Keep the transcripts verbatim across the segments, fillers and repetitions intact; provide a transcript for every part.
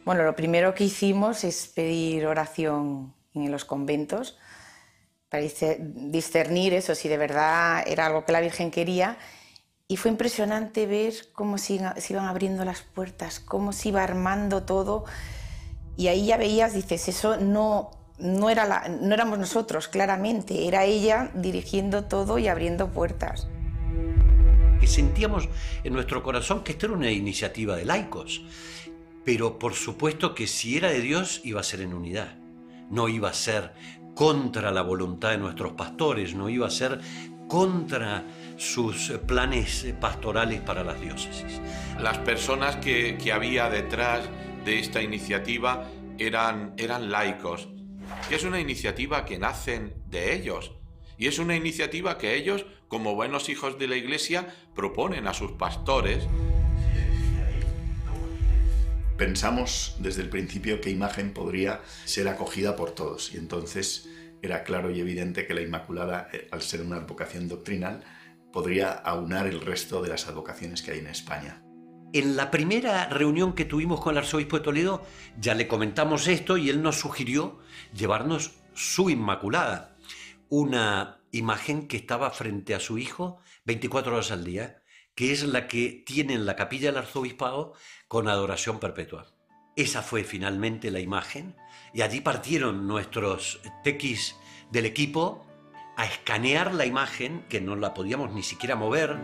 Bueno, lo primero que hicimos es pedir oración en los conventos para discernir eso, si de verdad era algo que la Virgen quería. Y fue impresionante ver cómo se iban abriendo las puertas, cómo se iba armando todo. Y ahí ya veías, dices, eso no, no, era la, no éramos nosotros, claramente. Era ella dirigiendo todo y abriendo puertas. Que sentíamos en nuestro corazón que esto era una iniciativa de laicos. Pero por supuesto que si era de Dios iba a ser en unidad. No iba a ser contra la voluntad de nuestros pastores, no iba a ser contra sus planes pastorales para las diócesis. Las personas que, que había detrás de esta iniciativa eran, eran laicos, que es una iniciativa que nacen de ellos. Y es una iniciativa que ellos, como buenos hijos de la Iglesia, proponen a sus pastores. Pensamos desde el principio que imagen podría ser acogida por todos y entonces era claro y evidente que la Inmaculada, al ser una advocación doctrinal, podría aunar el resto de las advocaciones que hay en España. En la primera reunión que tuvimos con el arzobispo de Toledo ya le comentamos esto y él nos sugirió llevarnos su Inmaculada, una imagen que estaba frente a su hijo veinticuatro horas al día, que es la que tiene en la capilla del arzobispado con adoración perpetua. Esa fue finalmente la imagen y allí partieron nuestros tequis del equipo a escanear la imagen, que no la podíamos ni siquiera mover.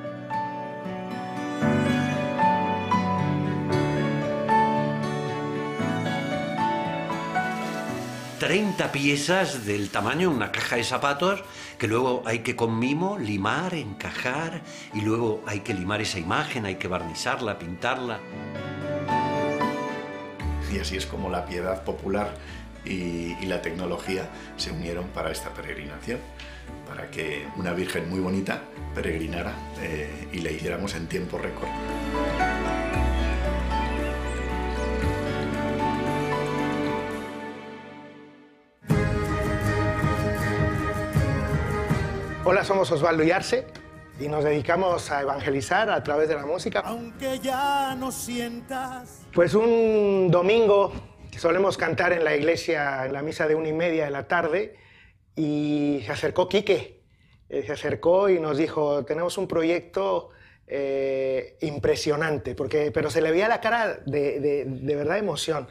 treinta piezas del tamaño de una caja de zapatos que luego hay que con mimo limar, encajar y luego hay que limar esa imagen, hay que barnizarla, pintarla. Y así es como la piedad popular y, y la tecnología se unieron para esta peregrinación, para que una Virgen muy bonita peregrinara eh, y la hiciéramos en tiempo récord. Hola, somos Osvaldo y Arce y nos dedicamos a evangelizar a través de la música. Aunque ya no sientas. Pues un domingo solemos cantar en la iglesia en la misa de una y media de la tarde y se acercó Quique, eh, se acercó y nos dijo, tenemos un proyecto eh, impresionante, porque, pero se le veía la cara de, de, de verdad emoción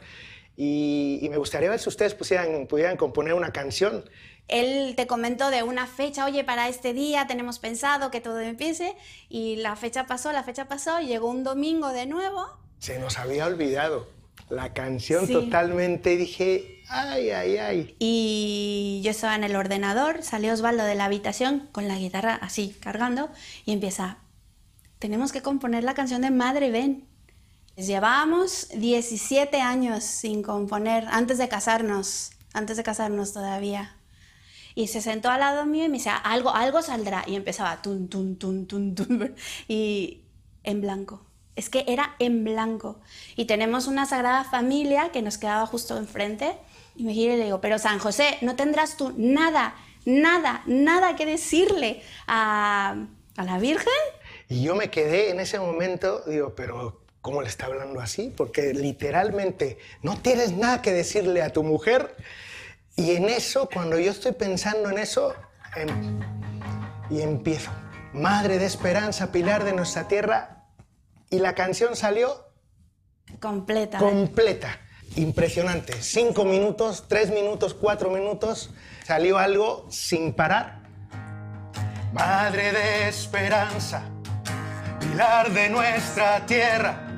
y, y me gustaría ver si ustedes pusieran, pudieran componer una canción. Él te comentó de una fecha, oye, para este día tenemos pensado que todo empiece, y la fecha pasó, la fecha pasó, y llegó un domingo de nuevo. Se nos había olvidado la canción Sí. totalmente y dije, ay, ay, ay. Y yo estaba en el ordenador, salió Osvaldo de la habitación con la guitarra así cargando y empieza, tenemos que componer la canción de Madre Ven. Llevábamos diecisiete años sin componer, antes de casarnos, antes de casarnos todavía. Y se sentó al lado mío y me decía, algo, algo saldrá. Y empezaba, tun, tun, tun, tun, tun, y en blanco. Es que era en blanco. Y tenemos una Sagrada Familia que nos quedaba justo enfrente. Y me giro y le digo, pero San José, ¿no tendrás tú nada, nada, nada que decirle a, a la Virgen? Y yo me quedé en ese momento, digo, pero ¿cómo le está hablando así? Porque literalmente no tienes nada que decirle a tu mujer. Y en eso, cuando yo estoy pensando en eso, em, y empiezo, Madre de esperanza, pilar de nuestra tierra, y la canción salió completa. Completa. Impresionante. Cinco minutos, tres minutos, cuatro minutos, salió algo sin parar. Madre de esperanza, pilar de nuestra tierra,